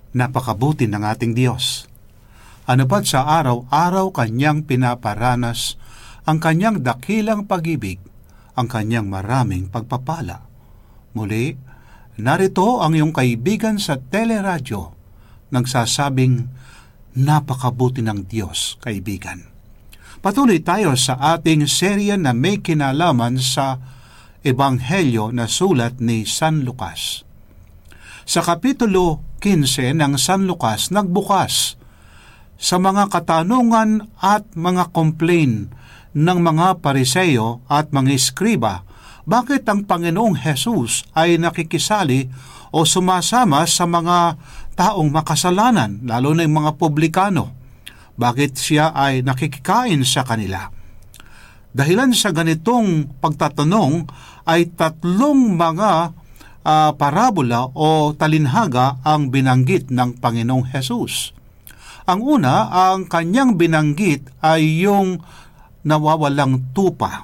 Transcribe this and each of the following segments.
Napakabuti ng ating Diyos. Ano pat sa araw-araw Kanyang pinaparanas ang Kanyang dakilang pag-ibig, ang Kanyang maraming pagpapala. Muli, narito ang iyong kaibigan sa teleradyo, nagsasabing, napakabuti ng Diyos, kaibigan. Patuloy tayo sa ating serye na may kinalaman sa Ebanghelyo na sulat ni San Lucas. Sa Kapitulo 15 ng San Lucas, nagbukas sa mga katanungan at mga complaint ng mga Pariseo at mga Eskriba, bakit ang Panginoong Hesus ay nakikisali o sumasama sa mga taong makasalanan, lalo na yung mga publikano? Bakit siya ay nakikikain sa kanila? Dahilan sa ganitong pagtatanong ay tatlong mga parabola o talinhaga ang binanggit ng Panginoong Hesus. Ang una, ang kanyang binanggit ay yung nawawalang tupa.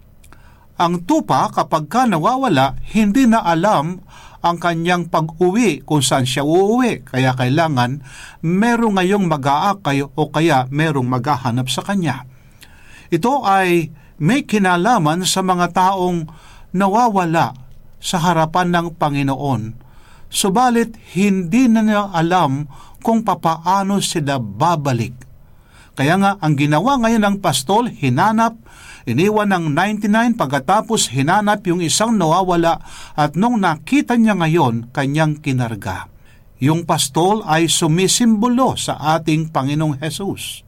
Ang tupa, kapag ka nawawala, hindi na alam ang kanyang pag-uwi kung saan siya uuwi. Kaya kailangan merong ngayong mag-aakay o kaya merong maghahanap sa kanya. Ito ay may kinalaman sa mga taong nawawala sa harapan ng Panginoon, subalit hindi na nila alam kung papaano sila babalik. Kaya nga, ang ginawa ngayon ng pastol, hinanap, iniwan ng 99, pagkatapos hinanap yung isang nawawala, at nung nakita niya ngayon, kanyang kinarga. Yung pastol ay sumisimbolo sa ating Panginoong Hesus.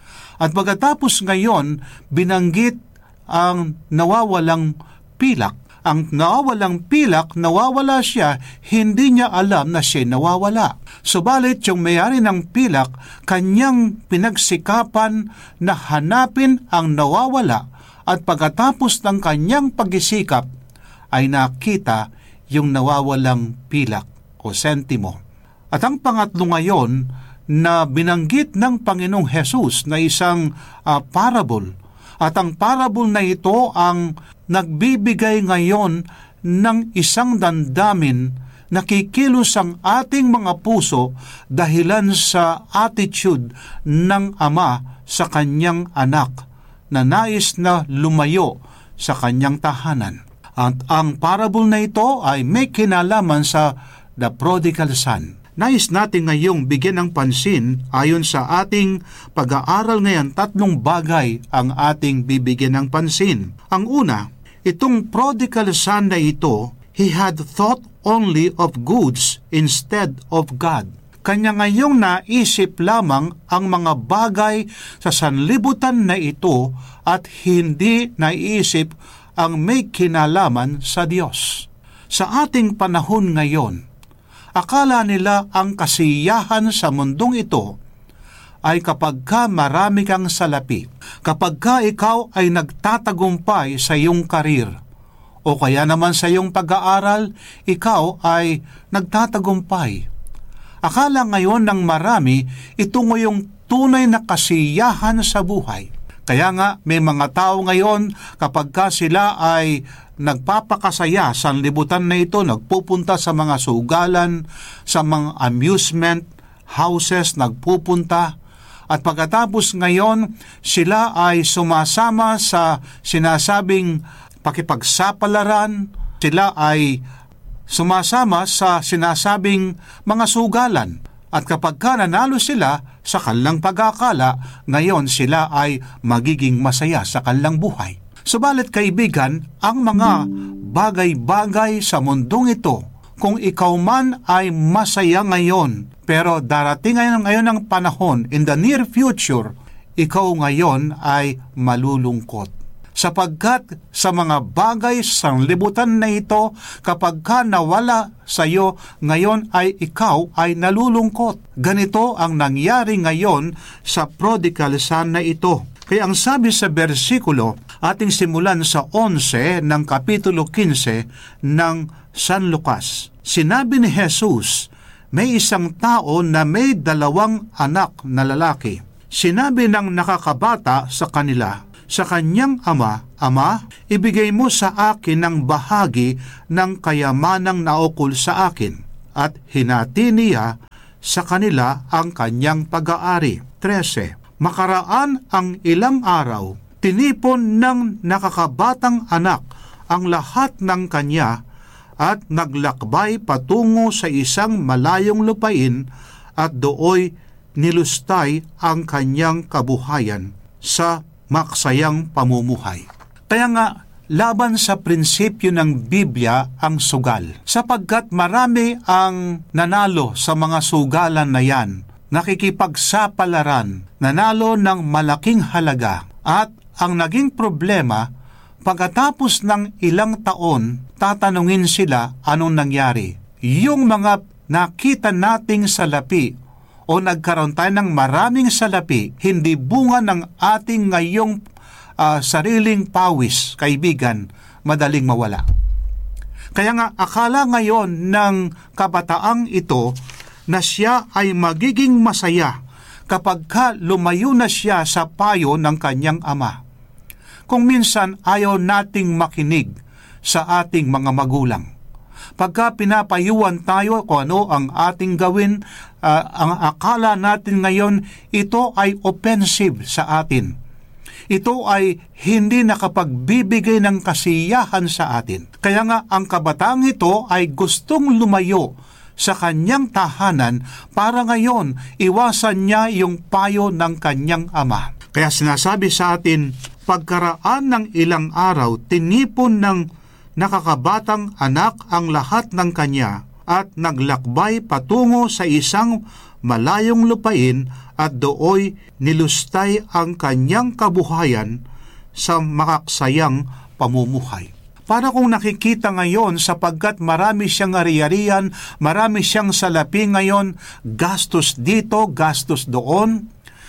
At pagkatapos ngayon, binanggit ang nawawalang pilak. Ang nawawalang pilak, nawawala siya, hindi niya alam na siya nawawala. Subalit yung may-ari ng pilak, kanyang pinagsikapan na hanapin ang nawawala, at pagkatapos ng kanyang pagsisikap ay nakita yung nawawalang pilak o sentimo. At ang pangatlo ngayon na binanggit ng Panginoong Hesus na isang parable. At ang parable na ito ang nagbibigay ngayon ng isang damdamin na kikilos ang ating mga puso dahilan sa attitude ng Ama sa kanyang anak na nais na lumayo sa kanyang tahanan. At ang parable na ito ay may kinalaman sa The Prodigal Son. Nais natin ngayong bigyan ng pansin ayon sa ating pag-aaral ngayon, tatlong bagay ang ating bibigyan ng pansin. Ang una, itong prodigal son na ito, he had thought only of goods instead of God. Kanya ngayong naisip lamang ang mga bagay sa sanlibutan na ito at hindi naisip ang may kinalaman sa Diyos. Sa ating panahon ngayon, akala nila ang kasiyahan sa mundong ito ay kapag ka marami kang salapi, kapag ka ikaw ay nagtatagumpay sa iyong karir, o kaya naman sa iyong pag-aaral, ikaw ay nagtatagumpay. Akala ngayon ng marami, ito ngayong tunay na kasiyahan sa buhay. Kaya nga, may mga tao ngayon, kapag ka sila ay nagpapakasaya sa libutan na ito, nagpupunta sa mga sugalan, sa mga amusement houses, nagpupunta, at pagkatapos ngayon, sila ay sumasama sa sinasabing pakipagsapalaran, sila ay sumasama sa sinasabing mga sugalan. At kapag ka nanalo sila sa kanilang pag-akala, ngayon sila ay magiging masaya sa kanilang buhay. Subalit kaibigan, ang mga bagay-bagay sa mundong ito, kung ikaw man ay masaya ngayon, pero darating ngayon ang panahon, in the near future, ikaw ngayon ay malulungkot. Sapagkat sa mga bagay sa libutan na ito, kapag ka nawala sa iyo, ngayon ay ikaw ay nalulungkot. Ganito ang nangyari ngayon sa prodigal son na ito. Kaya ang sabi sa bersikulo, ating simulan sa 11 ng Kapitulo 15 ng San Lucas. Sinabi ni Jesus, may isang tao na may 2 anak na lalaki. Sinabi ng nakakabata sa kanila, sa kanyang ama, Ama, ibigay mo sa akin ang bahagi ng kayamanang naukol sa akin. At hinati niya sa kanila ang kanyang pag-aari. 13. Makaraan ang ilang araw, tinipon ng nakakabatang anak ang lahat ng kanya at naglakbay patungo sa isang malayong lupain at dooy nilustay ang kanyang kabuhayan sa maksayang pamumuhay. Kaya nga, laban sa prinsipyo ng Biblia ang sugal, sapagkat marami ang nanalo sa mga sugalan na yan, nakikipagsapalaran, nanalo ng malaking halaga, at ang naging problema, pagkatapos ng ilang taon, tatanungin sila anong nangyari. Yung mga nakita nating salapi o nagkaroon tayo ng maraming salapi, hindi bunga ng ating ngayong sariling pawis, kaibigan, madaling mawala. Kaya nga, akala ngayon ng kabataang ito na siya ay magiging masaya kapag lumayo na siya sa payo ng kanyang ama. Kung minsan ayaw nating makinig sa ating mga magulang. Pagka pinapayuan tayo kung ano ang ating gawin, ang akala natin ngayon, ito ay offensive sa atin. Ito ay hindi nakapagbibigay ng kasiyahan sa atin. Kaya nga ang kabataang ito ay gustong lumayo sa kanyang tahanan para ngayon iwasan niya yung payo ng kanyang ama. Kaya sinasabi sa atin, pagkaraan ng ilang araw, tinipon ng nakakabatang anak ang lahat ng kanya at naglakbay patungo sa isang malayong lupain at dooy nilustay ang kanyang kabuhayan sa makaksayang pamumuhay. Para kung nakikita ngayon, sapagkat marami siyang ari-arian, marami siyang salapi ngayon, gastos dito, gastos doon,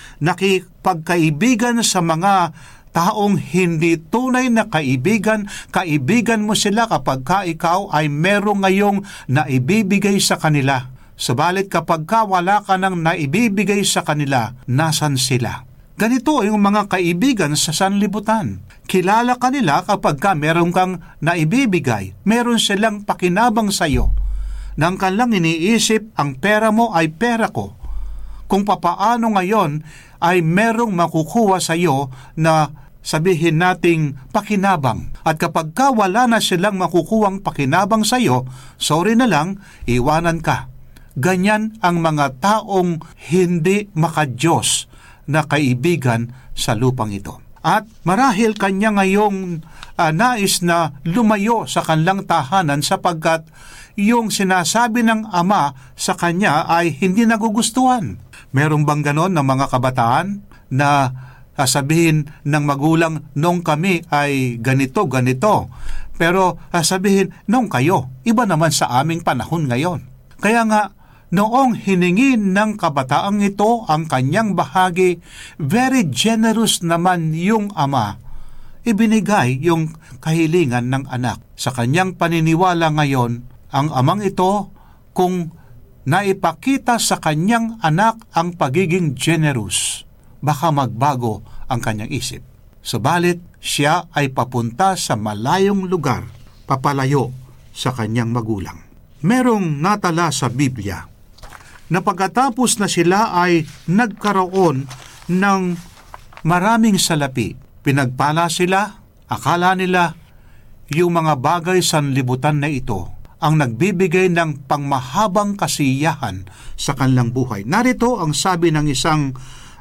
nakipagkaibigan sa mga taong hindi tunay na kaibigan, kaibigan mo sila kapag ikaw ay merong ngayong naibibigay sa kanila. Subalit kapag wala ka nang naibibigay sa kanila, nasan sila? Ganito yung mga kaibigan sa sanlibutan. Kilala ka nila kapag meron kang naibibigay, meron silang pakinabang sa iyo. Nang kanilang iniisip, ang pera mo ay pera ko. Kung papaano ngayon ay merong makukuha sa iyo na sabihin nating pakinabang. At kapag wala na silang makukuhang pakinabang sa iyo, sorry na lang, iwanan ka. Ganyan ang mga taong hindi makadiyos na kaibigan sa lupang ito. At marahil kanya ngayong nais na lumayo sa kanilang tahanan sapagkat yung sinasabi ng ama sa kanya ay hindi nagugustuhan. Meron bang ganon ng mga kabataan na sabihin ng magulang, nung kami ay ganito, ganito. Pero sabihin, nung kayo, iba naman sa aming panahon ngayon. Kaya nga, noong hiningi ng kabataang ito ang kanyang bahagi, very generous naman yung ama. Ibinigay yung kahilingan ng anak. Sa kanyang paniniwala ngayon, ang amang ito, kung naipakita sa kanyang anak ang pagiging generous, baka magbago ang kanyang isip. Subalit, siya ay papunta sa malayong lugar, papalayo sa kanyang magulang. Merong natala sa Biblia na pagkatapos na sila ay nagkaroon ng maraming salapi, pinagpala sila, akala nila yung mga bagay sanlibutan na ito ang nagbibigay ng pangmahabang kasiyahan sa kanilang buhay. Narito ang sabi ng isang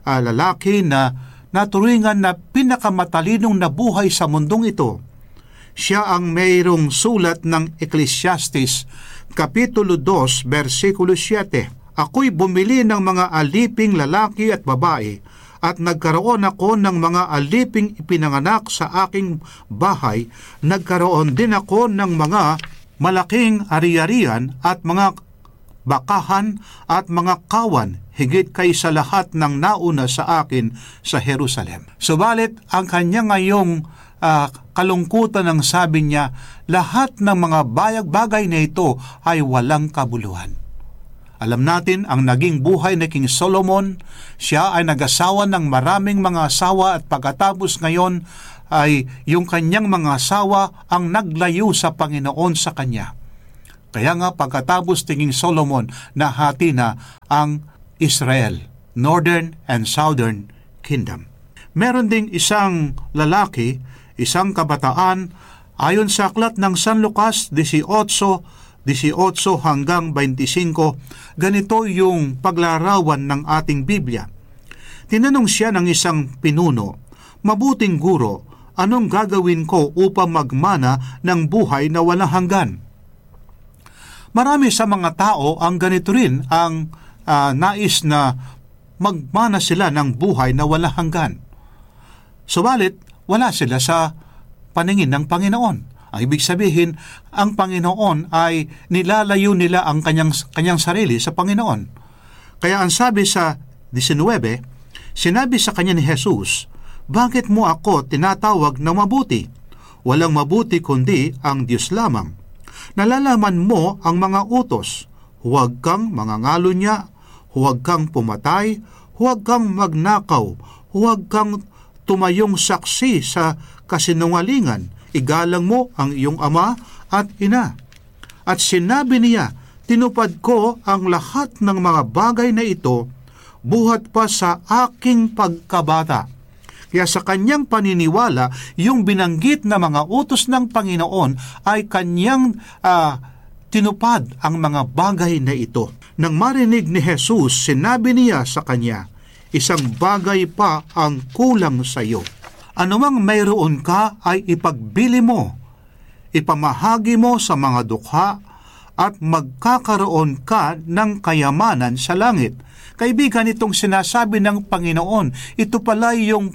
lalaki na naturingan na pinakamatalinong nabuhay sa mundong ito. Siya ang mayroong sulat ng Ecclesiastes, Kapitulo 2, versikulo 7. Ako'y bumili ng mga aliping lalaki at babae, at nagkaroon ako ng mga aliping ipinanganak sa aking bahay. Nagkaroon din ako ng mga malaking ari-arian at mga bakahan at mga kawan, higit kaysa lahat ng nauna sa akin sa Jerusalem. Subalit, ang kanya ngayong kalungkutan ang sabi niya, lahat ng mga bagay na ito ay walang kabuluhan. Alam natin ang naging buhay ni King Solomon. Siya ay nag-asawa ng maraming mga asawa at pagkatapos ngayon ay yung kanyang mga asawa ang naglayo sa Panginoon sa kanya. Kaya nga pagkatapos tinging Solomon, nahati na ang Israel, Northern and Southern Kingdom. Meron ding isang lalaki, isang kabataan, ayon sa aklat ng San Lucas 18 hanggang 25, ganito yung paglarawan ng ating Biblia. Tinanong siya ng isang pinuno, "Mabuting guro, anong gagawin ko upang magmana ng buhay na walang hanggan?" Marami sa mga tao ang ganito rin ang nais na magmana sila ng buhay na walang hanggan. Subalit, wala sila sa paningin ng Panginoon. Ang ibig sabihin, ang Panginoon ay nilalayo nila ang kanyang sarili sa Panginoon. Kaya ang sabi sa 19, sinabi sa kanya ni Jesus, "Bakit mo ako tinatawag na mabuti? Walang mabuti kundi ang Diyos lamang. Nalalaman mo ang mga utos. Huwag kang mangangalunya, huwag kang pumatay, huwag kang magnakaw, huwag kang tumayong saksi sa kasinungalingan. Igalang mo ang iyong ama at ina." At sinabi niya, "Tinupad ko ang lahat ng mga bagay na ito, buhat pa sa aking pagkabata." Kaya sa kanyang paniniwala, yung binanggit na mga utos ng Panginoon ay kanyang tinupad ang mga bagay na ito. Nang marinig ni Jesus, sinabi niya sa kanya, "Isang bagay pa ang kulang sa iyo. Anumang mayroon ka ay ipagbili mo, ipamahagi mo sa mga dukha, at magkakaroon ka ng kayamanan sa langit." Kaibigan, itong sinasabi ng Panginoon, ito pala yung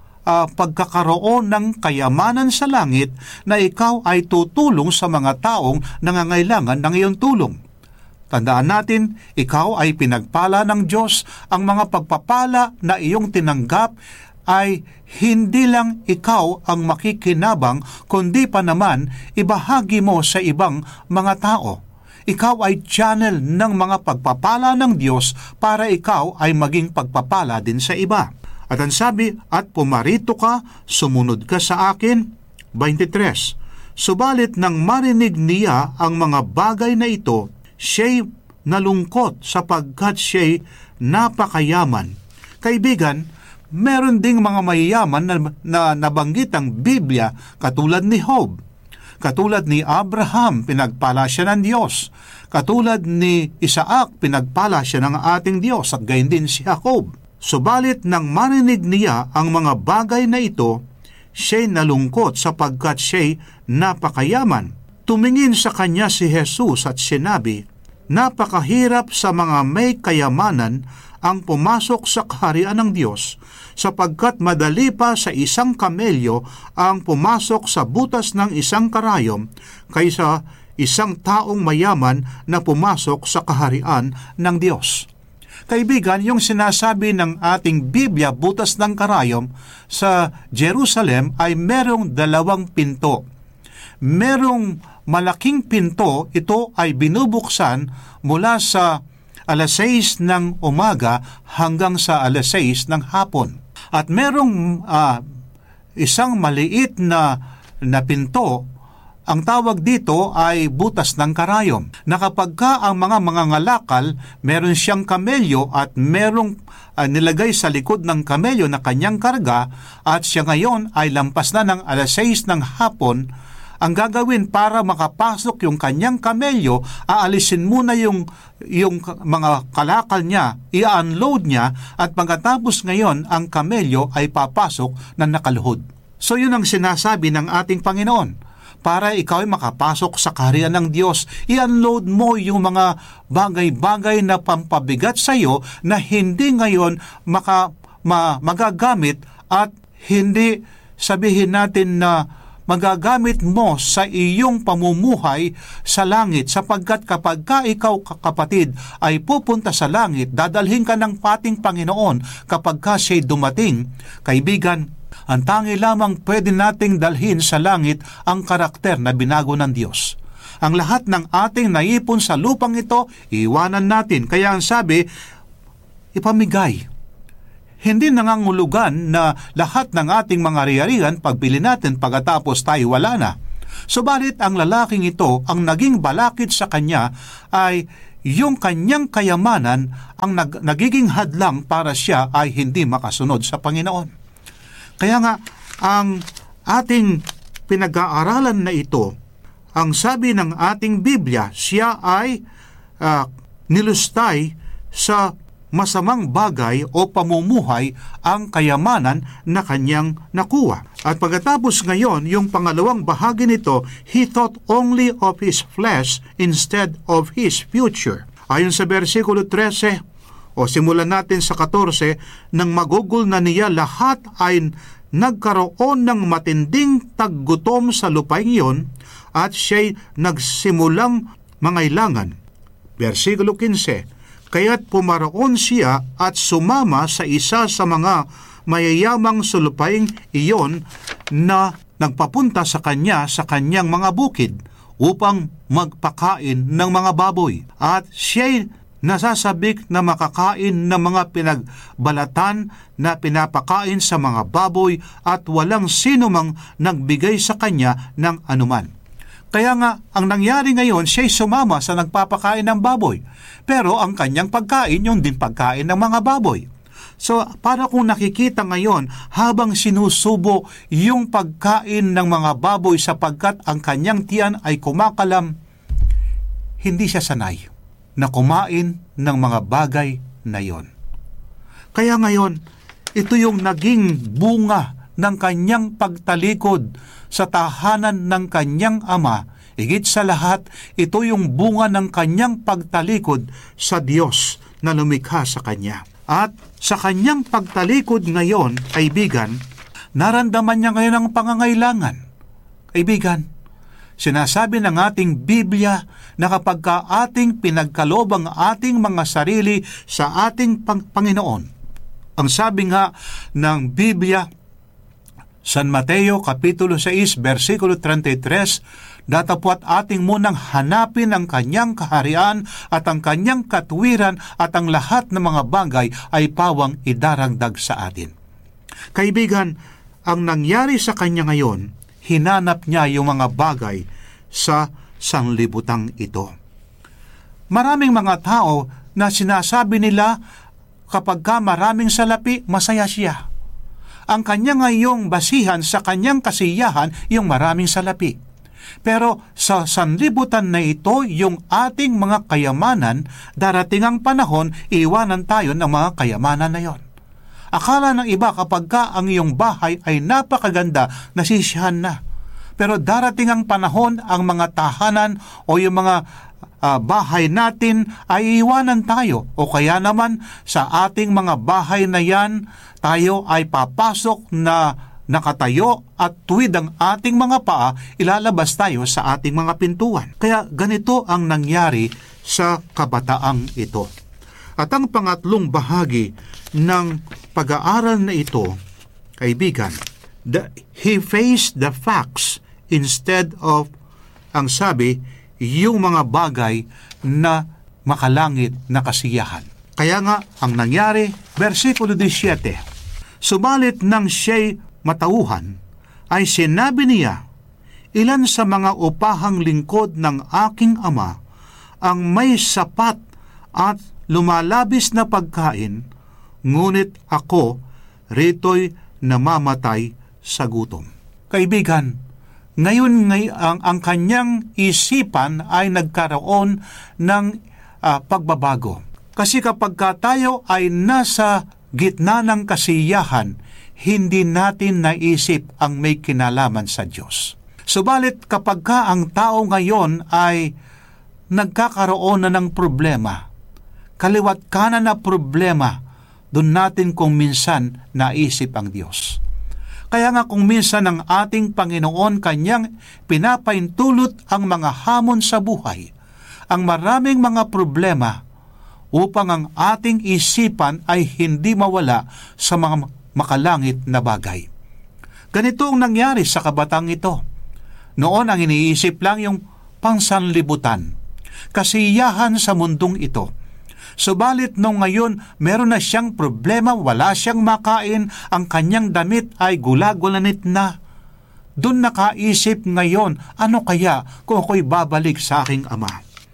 pagkakaroon ng kayamanan sa langit na ikaw ay tutulong sa mga taong nangangailangan ng iyong tulong. Tandaan natin, ikaw ay pinagpala ng Diyos. Ang mga pagpapala na iyong tinanggap ay hindi lang ikaw ang makikinabang, kundi pa naman ibahagi mo sa ibang mga tao. Ikaw ay channel ng mga pagpapala ng Diyos para ikaw ay maging pagpapala din sa iba. At ang sabi, "At pumarito ka, sumunod ka sa akin." 23. Subalit nang marinig niya ang mga bagay na ito, siya'y nalungkot sapagkat siya'y napakayaman. Kaibigan, meron ding mga mayayaman na nabanggit ang Biblia katulad ni Job. Katulad ni Abraham, pinagpala siya ng Diyos. Katulad ni Isaac, pinagpala siya ng ating Diyos, at gayon din si Jacob. Subalit nang marinig niya ang mga bagay na ito, siya'y nalungkot sapagkat siya'y napakayaman. Tumingin sa kanya si Jesus at sinabi, "Napakahirap sa mga may kayamanan ang pumasok sa kaharian ng Diyos, sapagkat madali pa sa isang kamelyo ang pumasok sa butas ng isang karayom kaysa isang taong mayaman na pumasok sa kaharian ng Diyos." Kaibigan, yung sinasabi ng ating Biblia, butas ng karayom, sa Jerusalem ay merong 2 pinto. Merong malaking pinto, ito ay binubuksan mula sa 6:00 ng umaga hanggang sa 6:00 ng hapon. At merong isang maliit na pinto, ang tawag dito ay butas ng karayom, na kapag ka ang mga mangangalakal, meron siyang kamelyo at merong nilagay sa likod ng kamelyo na kanyang karga, at siya ngayon ay lampas na ng 6:00 ng hapon, ang gagawin para makapasok yung kanyang kamelyo, aalisin muna yung mga kalakal niya, i-unload niya, at pagkatapos ngayon, ang kamelyo ay papasok na nakaluhod. So yun ang sinasabi ng ating Panginoon. Para ikaw ay makapasok sa kaharian ng Diyos, i-unload mo yung mga bagay-bagay na pampabigat sa iyo na hindi ngayon magagamit, at hindi sabihin natin na magagamit mo sa iyong pamumuhay sa langit, sapagkat kapag ikaw, kapatid, ay pupunta sa langit, dadalhin ka ng pating Panginoon kapag siya'y dumating. Kaibigan, ang tangi lamang pwede nating dalhin sa langit ang karakter na binago ng Diyos. Ang lahat ng ating naipon sa lupang ito, iwanan natin. Kaya ang sabi, ipamigay. Hindi nangangulugan na lahat ng ating mga ari-arian pagbili natin pagkatapos tayo wala na. Subalit ang lalaking ito, ang naging balakid sa kanya ay yung kanyang kayamanan ang nagiging hadlang para siya ay hindi makasunod sa Panginoon. Kaya nga, ang ating pinag-aaralan na ito, ang sabi ng ating Biblia, siya ay nilustay sa masamang bagay o pamumuhay ang kayamanan na kanyang nakuha. At pagkatapos ngayon, yung pangalawang bahagi nito, he thought only of his flesh instead of his future. Ayon sa versikulo 13, o simulan natin sa 14, nang magugol na niya lahat ay nagkaroon ng matinding taggutom sa lupain iyon at siya'y nagsimulang mangailangan. Versikulo 15, kaya't pumaroon siya at sumama sa isa sa mga mayayamang sulupaing iyon na nagpapunta sa kanya sa kanyang mga bukid upang magpakain ng mga baboy. At siya'y nasasabik na makakain ng mga pinagbalatan na pinapakain sa mga baboy at walang sino mang nagbigay sa kanya ng anuman. Kaya nga, ang nangyari ngayon, siya'y sumama sa nagpapakain ng baboy. Pero ang kanyang pagkain, yung din pagkain ng mga baboy. So, para kung nakikita ngayon, habang sinusubo yung pagkain ng mga baboy sapagkat ang kanyang tiyan ay kumakalam, hindi siya sanay na kumain ng mga bagay na yon. Kaya ngayon, ito yung naging bunga ng kanyang pagtalikod sa tahanan ng kanyang ama. Higit sa lahat, ito yung bunga ng kanyang pagtalikod sa Diyos na lumikha sa kanya. At sa kanyang pagtalikod ngayon, kaibigan, naramdaman niya ngayon ang pangangailangan. Kaibigan, sinasabi ng ating Biblia na kapag ating pinagkaloob ang ating mga sarili sa ating Panginoon, ang sabi nga ng Biblia, San Mateo Kapitulo 6, versikulo 33, datapwat ating munang hanapin ang kanyang kaharian at ang kanyang katwiran at ang lahat ng mga bagay ay pawang idaragdag sa atin. Kaibigan, ang nangyari sa kanya ngayon, hinanap niya yung mga bagay sa sanglibutang ito. Maraming mga tao na sinasabi nila kapag maraming salapi, masaya siya. Ang kanya ngayong basihan sa kanyang kasiyahan yung maraming salapi. Pero sa sanlibutan na ito, yung ating mga kayamanan, darating ang panahon, iwanan tayo ng mga kayamanan na yon. Akala ng iba kapag ang iyong bahay ay napakaganda, nasisiyahan na. Pero darating ang panahon, ang mga tahanan o yung mga bahay natin ay iwanan tayo. O kaya naman sa ating mga bahay na yan, tayo ay papasok na nakatayo at tuwid ang ating mga paa, ilalabas tayo sa ating mga pintuan. Kaya ganito ang nangyari sa kabataang ito. At ang pangatlong bahagi ng pag-aaral na ito, kaibigan, he faced the facts instead of, ang sabi, yung mga bagay na makalangit na kasiyahan. Kaya nga, ang nangyari, versikulo 17, subalit nang siya'y matauhan, ay sinabi niya, ilan sa mga upahang lingkod ng aking ama ang may sapat at lumalabis na pagkain, ngunit ako rito'y namamatay sa gutom. Kaibigan, ngayon ang kanyang isipan ay nagkaroon ng pagbabago. Kasi kapag tayo ay nasa gitna ng kasiyahan, hindi natin naisip ang may kinalaman sa Diyos. Subalit kapag ang tao ngayon ay nagkakaroon na ng problema, kaliwat kanan na problema, doon natin kung minsan naisip ang Diyos. Kaya nga kung minsan ang ating Panginoon kanyang pinapaintulot ang mga hamon sa buhay, ang maraming mga problema, upang ang ating isipan ay hindi mawala sa mga makalangit na bagay. Ganito ang nangyari sa kabatang ito. Noon ang iniisip lang yung pangsanlibutan, kasiyahan sa mundong ito. Subalit nung ngayon, meron na siyang problema, wala siyang makain, ang kanyang damit ay gulagulanit na. Doon nakaisip ngayon, ano kaya kung ako'y babalik sa aking ama?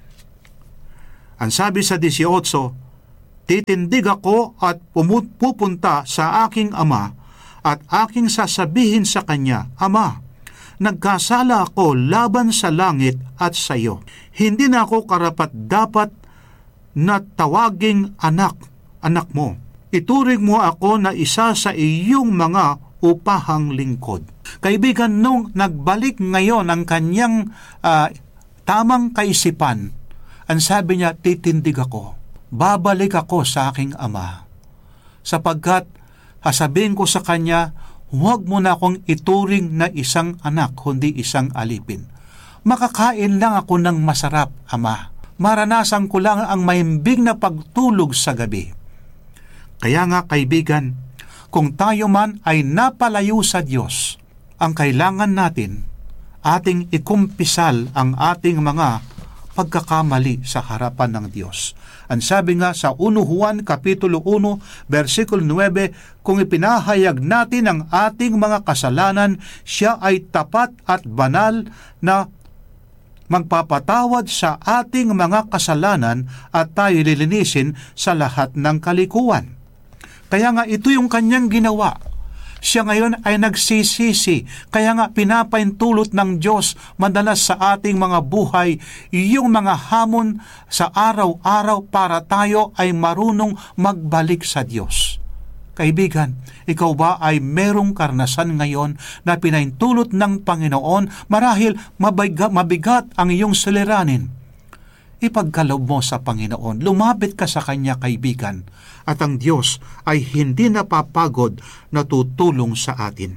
Ang sabi sa 18, titindig ako at pupunta sa aking ama at aking sasabihin sa kanya, Ama, nagkasala ako laban sa langit at sa iyo. Hindi na ako karapat-dapat na tawaging anak mo. Ituring mo ako na isa sa iyong mga upahang lingkod. Kaibigan, nung nagbalik ngayon ang kanyang tamang kaisipan, ang sabi niya, titindig ako. Babalik ako sa aking ama. Sapagkat sasabihin ko sa kanya, huwag mo na akong ituring na isang anak, kundi isang alipin. Makakain lang ako ng masarap, ama. Maranasan ko lang ang mahimbing na pagtulog sa gabi. Kaya nga, kaibigan, kung tayo man ay napalayo sa Diyos, ang kailangan natin, ating ikumpisal ang ating mga pagkakamali sa harapan ng Diyos. Ang sabi nga sa 1 Juan Kapitulo 1, versikulo 9, kung ipinahayag natin ang ating mga kasalanan, siya ay tapat at banal na magpapatawad sa ating mga kasalanan at tayo lilinisin sa lahat ng kalikuan. Kaya nga ito yung kanyang ginawa. Siya ngayon ay nagsisisi, kaya nga pinapaintulot ng Diyos madalas sa ating mga buhay yung mga hamon sa araw-araw para tayo ay marunong magbalik sa Diyos. Kaibigan, ikaw ba ay merong karanasan ngayon na pinaintulot ng Panginoon marahil mabigat ang iyong suliranin? Ipagkaloob mo sa Panginoon, lumapit ka sa Kanya, kaibigan, at ang Diyos ay hindi napapagod na tutulong sa atin.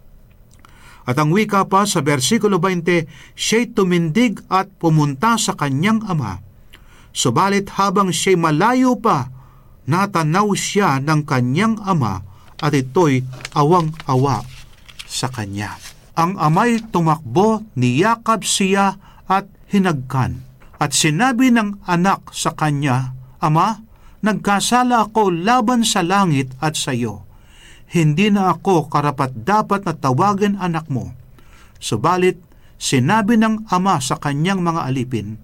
At ang wika pa sa versikulo 20, siya'y tumindig at pumunta sa kanyang ama. Subalit habang siya'y malayo pa, natanaw siya ng kanyang ama at ito'y awang-awa sa kanya. Ang ama'y tumakbo, niyakap siya at hinagkan. At sinabi ng anak sa kanya, Ama, nagkasala ako laban sa langit at sa iyo. Hindi na ako karapat-dapat na tawagin anak mo. Subalit, sinabi ng ama sa kanyang mga alipin,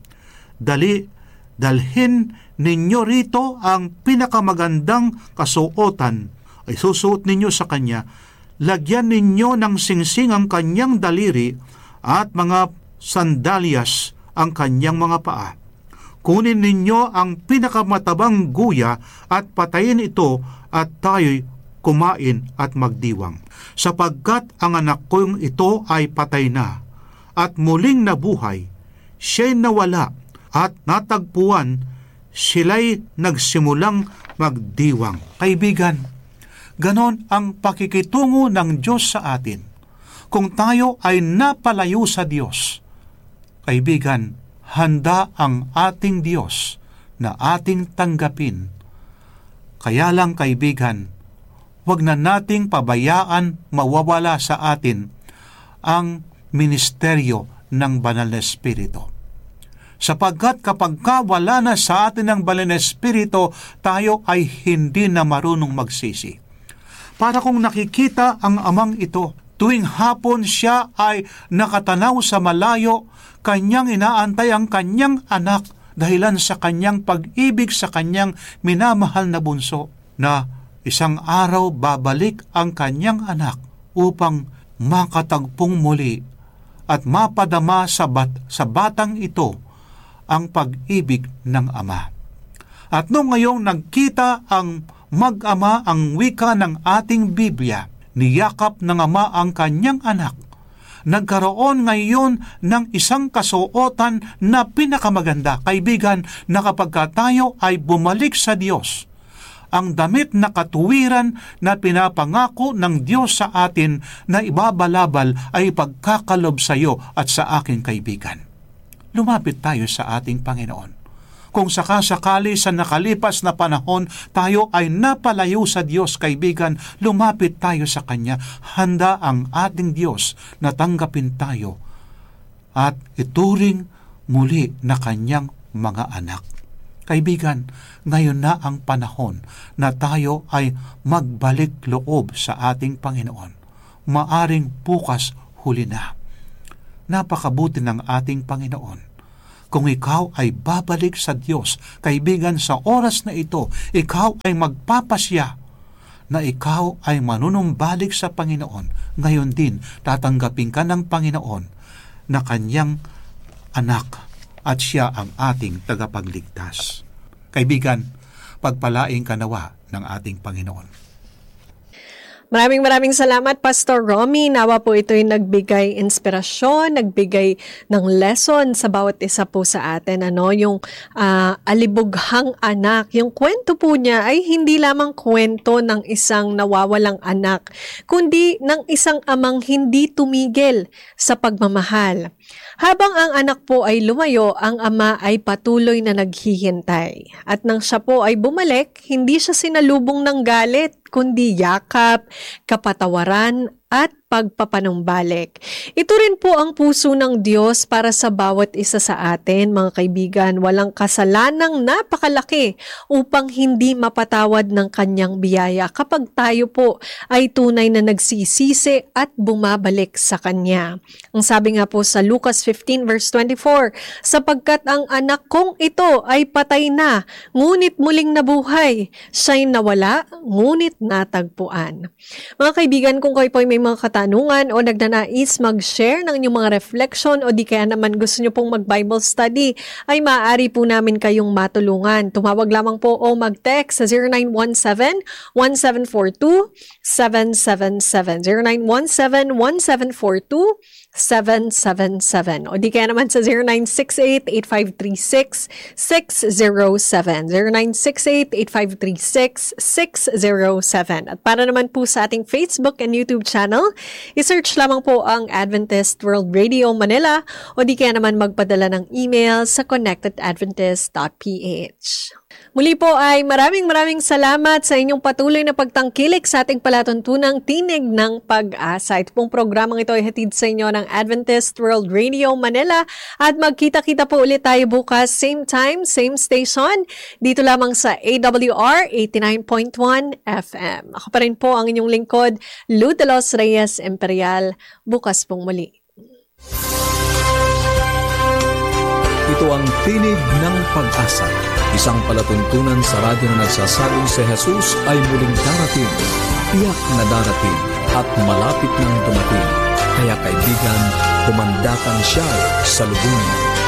dalhin ninyo rito ang pinakamagandang kasuotan ay susuot ninyo sa kanya. Lagyan ninyo ng singsing ang kanyang daliri at mga sandalyas ang kanyang mga paa. Kunin ninyo ang pinakamatabang guya at patayin ito at tayo'y kumain at magdiwang. Sapagkat ang anak kong ito ay patay na at muling nabuhay, siya'y nawala at natagpuan, sila'y nagsimulang magdiwang. Kaibigan, ganon ang pakikitungo ng Diyos sa atin. Kung tayo ay napalayo sa Diyos, kaibigan, handa ang ating Diyos na ating tanggapin. Kaya lang, kaibigan, huwag na nating pabayaan mawawala sa atin ang ministeryo ng Banal na Espiritu. Sapagkat kapag wala na sa atin ang Banal na Espiritu, tayo ay hindi na marunong magsisi. Para kung nakikita ang amang ito, tuwing hapon siya ay nakatanaw sa malayo, kanyang inaantay ang kanyang anak dahilan sa kanyang pag-ibig sa kanyang minamahal na bunso, na isang araw babalik ang kanyang anak upang makatagpong muli at mapadama sa batang ito ang pag-ibig ng ama. At nung ngayong nagkita ang mag-ama, ang wika ng ating Biblia, niyakap ng ama ang kanyang anak. Nagkaroon ngayon ng isang kasuotan na pinakamaganda. Kaibigan, na kapag tayo ay bumalik sa Diyos, ang damit na katuwiran na pinapangako ng Diyos sa atin na ibabalabal ay pagkakalob sa iyo at sa aking kaibigan. Lumapit tayo sa ating Panginoon. Kung sakasakali sa nakalipas na panahon, tayo ay napalayo sa Diyos, kaibigan, lumapit tayo sa Kanya. Handa ang ating Diyos na tanggapin tayo at ituring muli na Kanyang mga anak. Kaibigan, ngayon na ang panahon na tayo ay magbalik loob sa ating Panginoon. Maaring bukas huli na. Napakabuti ng ating Panginoon. Kung ikaw ay babalik sa Diyos, kaibigan, sa oras na ito, ikaw ay magpapasya na ikaw ay manunumbalik sa Panginoon. Ngayon din, tatanggapin ka ng Panginoon na kanyang anak at siya ang ating tagapagligtas. Kaibigan, pagpalain ka nawa ng ating Panginoon. Maraming salamat, Pastor Romy. Nawa po ito'y nagbigay inspirasyon, nagbigay ng lesson sa bawat isa po sa atin. Yung alibughang anak. Yung kwento po niya ay hindi lamang kwento ng isang nawawalang anak, kundi ng isang amang hindi tumigil sa pagmamahal. Habang ang anak po ay lumayo, ang ama ay patuloy na naghihintay. At nang siya po ay bumalik, hindi siya sinalubong ng galit, kundi yakap, kapatawaran, at pagpapanumbalik. Ito rin po ang puso ng Diyos para sa bawat isa sa atin, mga kaibigan. Walang kasalanang napakalaki upang hindi mapatawad ng kanyang biyaya kapag tayo po ay tunay na nagsisisi at bumabalik sa kanya. Ang sabi nga po sa Lucas 15 verse 24, sapagkat ang anak kong ito ay patay na, ngunit muling nabuhay. Siya'y nawala, ngunit natagpuan. Mga kaibigan, kung kayo po ay may mga katanungan o nagnanais mag-share ng inyong mga reflection o di kaya naman gusto nyo pong mag-Bible study, ay maaari po namin kayong matulungan. Tumawag lamang po o mag-text sa 0917-1742-777. 0917-1742-777. O di kaya naman sa 0968-8536-607. 0968-8536-607. At para naman po sa ating Facebook and YouTube channel, i-search lamang po ang Adventist World Radio Manila o di kaya naman magpadala ng email sa connectedadventist.ph. Muli po ay maraming salamat sa inyong patuloy na pagtangkilik sa ating palatuntunang Tinig ng Pag-asa. Ito pong programang ito ay hatid sa inyo ng Adventist World Radio Manila at magkita-kita po ulit tayo bukas, same time, same station, dito lamang sa AWR 89.1 FM. Ako pa rin po ang inyong lingkod, Lou de los Reyes Imperial. Bukas pong muli. Ito ang Tinig ng Pag-asa, isang palatuntunan sa radyo na nagsasabing si Jesus ay muling darating, tiyak na darating at malapit nang dumating. Kaya kaibigan, kumandakan siya sa lubungin.